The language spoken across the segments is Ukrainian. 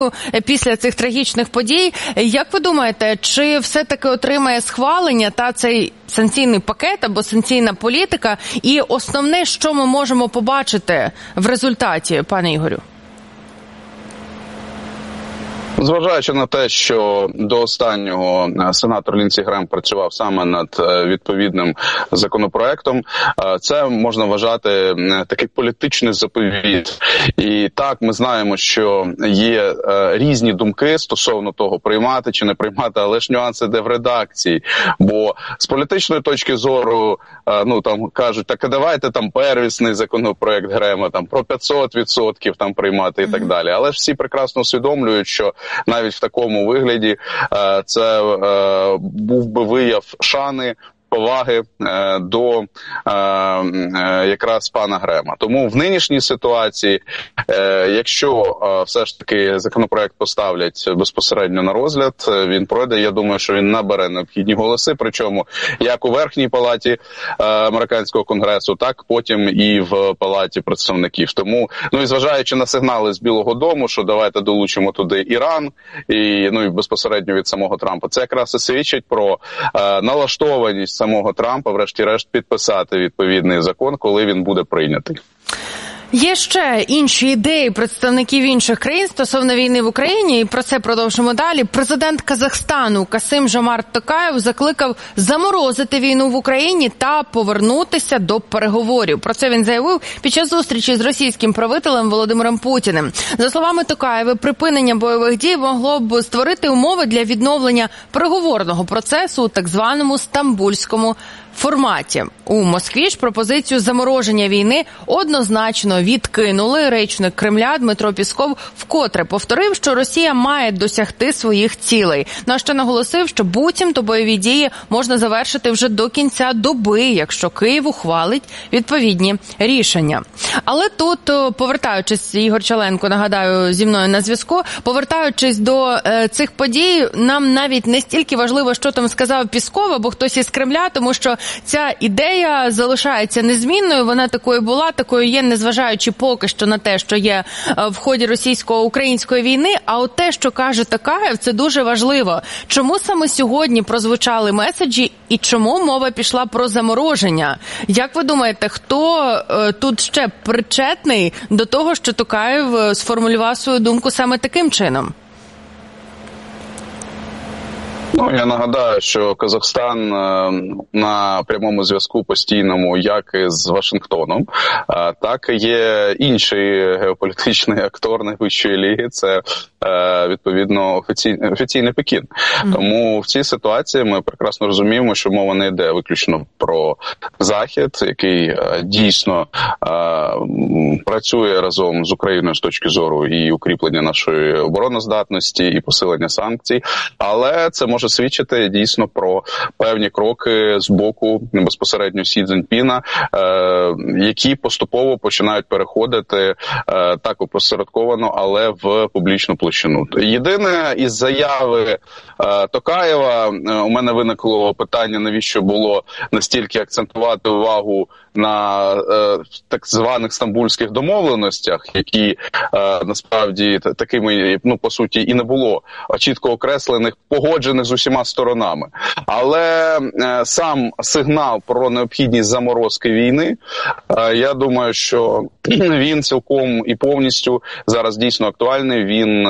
після цих трагічних подій. Як ви думаєте, чи все-таки отримає схвалення цей санкційний пакет або санкційна політика? І основне, що ми можемо побачити в результаті, пане Ігорю? Зважаючи на те, що до останнього сенатор Лінсі Грем працював саме над відповідним законопроектом, це можна вважати такий політичний заповіт. І так, ми знаємо, що є різні думки стосовно того, приймати чи не приймати, але ж нюанси де в редакції. Бо з політичної точки зору, там кажуть, так а давайте там первісний законопроект Грема, там про 500% там приймати і так далі. Але ж всі прекрасно усвідомлюють, що навіть в такому вигляді це був би вияв шани, поваги до якраз пана Грема. Тому в нинішній ситуації, якщо все ж таки законопроект поставлять безпосередньо на розгляд, він пройде, я думаю, що він набере необхідні голоси, причому як у верхній палаті американського конгресу, так потім і в палаті представників. Тому, і зважаючи на сигнали з Білого дому, що давайте долучимо туди Іран, і безпосередньо від самого Трампа, це якраз і свідчить про налаштованість самого Трампа, врешті-решт, підписати відповідний закон, коли він буде прийнятий. Є ще інші ідеї представників інших країн стосовно війни в Україні, і про це продовжимо далі. Президент Казахстану Касим-Жомарт Токаєв закликав заморозити війну в Україні та повернутися до переговорів. Про це він заявив під час зустрічі з російським правителем Володимиром Путіним. За словами Токаєва, припинення бойових дій могло б створити умови для відновлення переговорного процесу у так званому стамбульському форматі. У Москві ж пропозицію замороження війни однозначно відкинули. Речник Кремля Дмитро Пісков вкотре повторив, що Росія має досягти своїх цілей. А ще наголосив, що буцімто бойові дії можна завершити вже до кінця доби, якщо Київ ухвалить відповідні рішення. Але тут, повертаючись, Ігор Чаленко, нагадаю, зі мною на зв'язку, повертаючись до цих подій, нам навіть не стільки важливо, що там сказав Пісков або хтось із Кремля, тому що ця ідея залишається незмінною, вона такою була, такою є, незважаючи поки що на те, що є в ході російсько-української війни, а от те, що каже Токаєв, це дуже важливо. Чому саме сьогодні прозвучали меседжі і чому мова пішла про замороження? Як ви думаєте, хто тут ще причетний до того, що Токаєв сформулював свою думку саме таким чином? Я нагадаю, що Казахстан на прямому зв'язку постійному як із Вашингтоном, так і є інший геополітичний актор найвищої ліги, це відповідно офіційний Пекін. Тому в цій ситуації ми прекрасно розуміємо, що мова не йде виключно про Захід, який дійсно працює разом з Україною з точки зору і укріплення нашої обороноздатності, і посилення санкцій, але це може свідчити дійсно про певні кроки з боку безпосередньо Сі Цзіньпіна, які поступово починають переходити так опосередковано, але в публічну площину. Єдине, із заяви Токаєва у мене виникло питання, навіщо було настільки акцентувати увагу на так званих стамбульських домовленостях, які насправді такими, по суті, і не було чітко окреслених, погоджених з усіма сторонами. Але сам сигнал про необхідність заморозки війни, я думаю, що він цілком і повністю зараз дійсно актуальний, він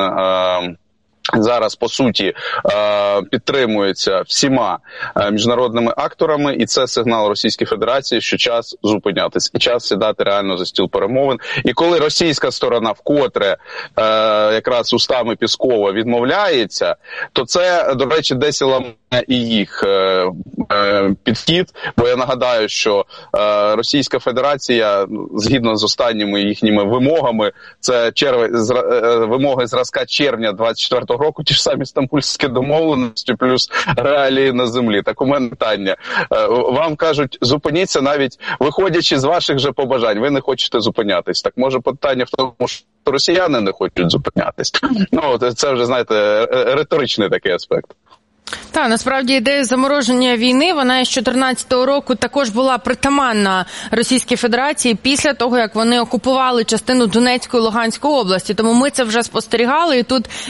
зараз, по суті, підтримується всіма міжнародними акторами, і це сигнал Російської Федерації, що час зупинятись, і час сідати реально за стіл перемовин. І коли російська сторона вкотре якраз устами Піскова відмовляється, то це, до речі, десь ламає і їх підхід, бо я нагадаю, що Російська Федерація, згідно з останніми їхніми вимогами, це вимоги зразка червня 24-го року, ті ж самі стамбульські домовленості, плюс реалії на землі. Так у мене питання. Вам кажуть, зупиніться, навіть виходячи з ваших же побажань, ви не хочете зупинятись. Так може питання в тому, що росіяни не хочуть зупинятись? Це вже, знаєте, риторичний такий аспект. Так, насправді ідея замороження війни, вона з 2014 року також була притаманна Російській Федерації після того, як вони окупували частину Донецької і Луганської області. Тому ми це вже спостерігали, і тут